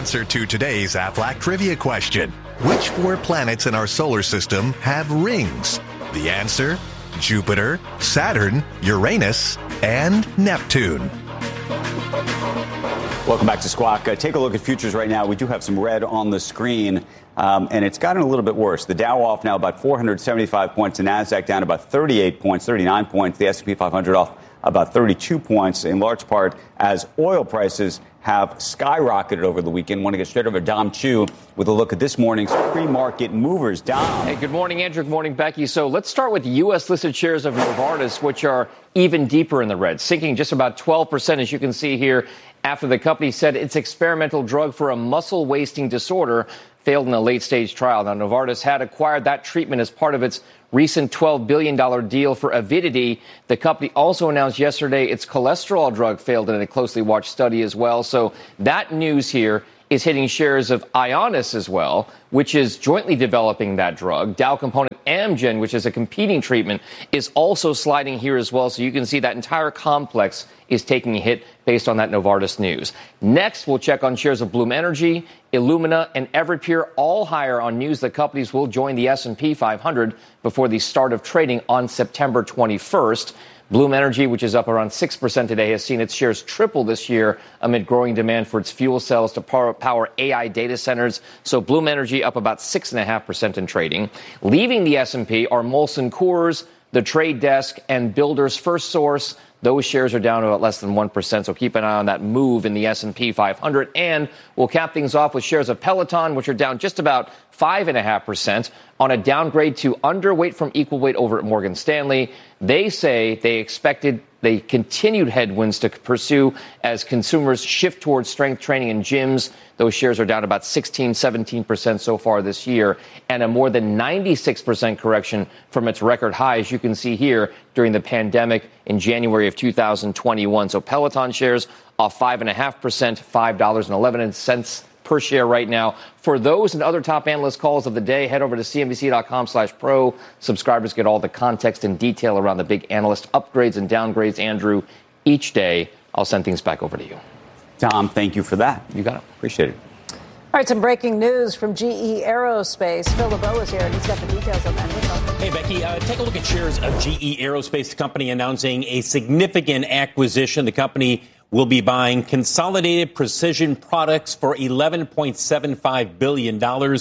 answer to today's Aflac trivia question. Which 4 planets in our solar system have rings? The answer, Jupiter, Saturn, Uranus, and Neptune. Welcome back to Squawk. Take a look at futures right now. We do have some red on the screen, and it's gotten a little bit worse. The Dow off now about 475 points. The Nasdaq down about 38 points, 39 points. The S&P 500 off about 32 points, in large part as oil prices have skyrocketed over the weekend. Want to get straight over to Dom Chu with a look at this morning's pre-market movers. Dom. Hey, good morning, Andrew. Good morning, Becky. So let's start with U.S.-listed shares of Novartis, which are even deeper in the red, sinking just about 12%, as you can see here, after the company said its experimental drug for a muscle-wasting disorder failed in a late-stage trial. Now, Novartis had acquired that treatment as part of its recent $12 billion deal for Avidity. The company also announced yesterday its cholesterol drug failed in a closely watched study as well. So that news here is hitting shares of Ionis as well, which is jointly developing that drug. Dow component Amgen, which is a competing treatment, is also sliding here as well. So you can see that entire complex is taking a hit based on that Novartis news. Next, we'll check on shares of Bloom Energy, Illumina, and Everpure, all higher on news that companies will join the S&P 500 before the start of trading on September 21st. Bloom Energy, which is up around 6% today, has seen its shares triple this year amid growing demand for its fuel cells to power AI data centers. So Bloom Energy up about 6.5% in trading. Leaving the S&P are Molson Coors, The Trade Desk, and Builders FirstSource. Those shares are down about less than 1%, so keep an eye on that move in the S&P 500. And we'll cap things off with shares of Peloton, which are down just about 5.5% on a downgrade to underweight from equal weight over at Morgan Stanley. They say they expected the continued headwinds to pursue as consumers shift towards strength training in gyms. Those shares are down about 17% so far this year, and a more than 96% correction from its record high, as you can see here, during the pandemic in January of 2021. So Peloton shares off 5.5%, $5.11 per share right now. For those and other top analyst calls of the day, head over to cnbc.com/pro. Subscribers get all the context and detail around the big analyst upgrades and downgrades, Andrew, each day. I'll send things back over to you. Tom, thank you for that. You got it. Appreciate it. All right, some breaking news from GE Aerospace. Phil LeBeau is here, and he's got the details on that. Hey, Becky, take a look at shares of GE Aerospace, the company announcing a significant acquisition. The company will be buying Consolidated Precision Products for $11.75 billion.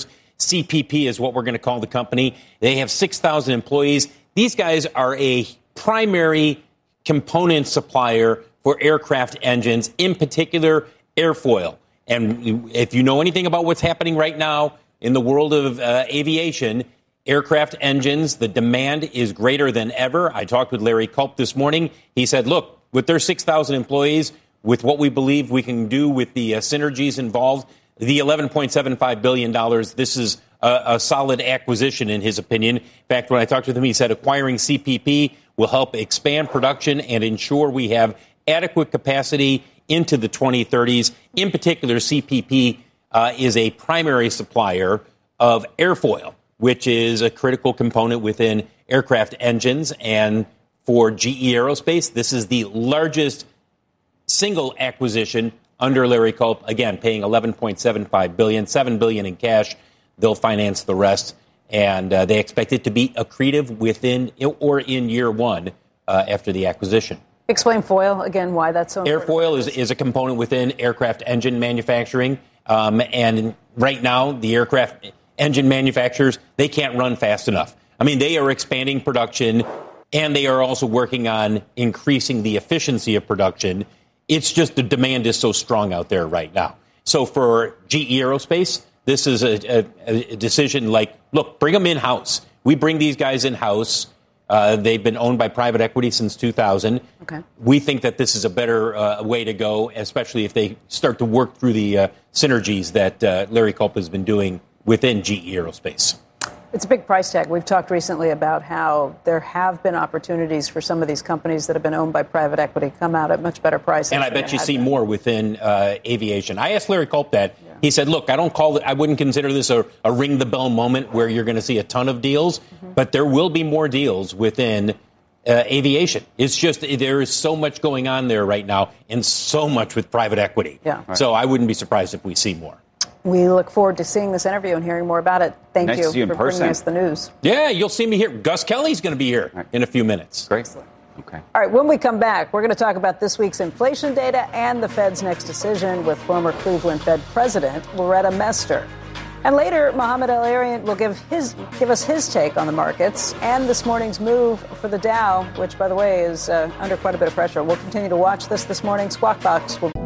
CPP is what we're going to call the company. They have 6,000 employees. These guys are a primary component supplier for aircraft engines, in particular airfoil. And if you know anything about what's happening right now in the world of aviation, aircraft engines, the demand is greater than ever. I talked with Larry Culp this morning. He said, look, with their 6,000 employees, with what we believe we can do with the synergies involved, the $11.75 billion, this is a solid acquisition in his opinion. In fact, when I talked with him, he said acquiring CPP will help expand production and ensure we have adequate capacity into the 2030s. In particular, CPP is a primary supplier of airfoil, which is a critical component within aircraft engines. And for GE Aerospace, this is the largest single acquisition under Larry Culp. Again, paying $11.75 billion, $7 billion in cash. They'll finance the rest. And they expect it to be accretive within or in year one after the acquisition. Explain foil again, why that's so important. Airfoil is a component within aircraft engine manufacturing. And right now, the aircraft engine manufacturers, they can't run fast enough. I mean, they are expanding production, and they are also working on increasing the efficiency of production. It's just the demand is so strong out there right now. So for GE Aerospace, this is a decision like, look, bring them in-house. We bring these guys in-house. They've been owned by private equity since 2000. Okay. We think that this is a better way to go, especially if they start to work through the synergies that Larry Culp has been doing within GE Aerospace. It's a big price tag. We've talked recently about how there have been opportunities for some of these companies that have been owned by private equity come out at much better prices. And I bet you see more within aviation. I asked Larry Culp that. Yeah. He said, look, I wouldn't consider this a ring the bell moment where you're going to see a ton of deals, but there will be more deals within aviation. It's just there is so much going on there right now and so much with private equity. Yeah. Right. So I wouldn't be surprised if we see more. We look forward to seeing this interview and hearing more about it. Thank Nice to see you for in person. bringing us the news. Yeah, you'll see me here. Gus Kelly's going to be here in a few minutes. Great. Okay. All right, when we come back, we're going to talk about this week's inflation data and the Fed's next decision with former Cleveland Fed President Loretta Mester. And later, Mohamed El-Erian will give us his take on the markets and this morning's move for the Dow, which, by the way, is under quite a bit of pressure. We'll continue to watch this morning. Squawk Box will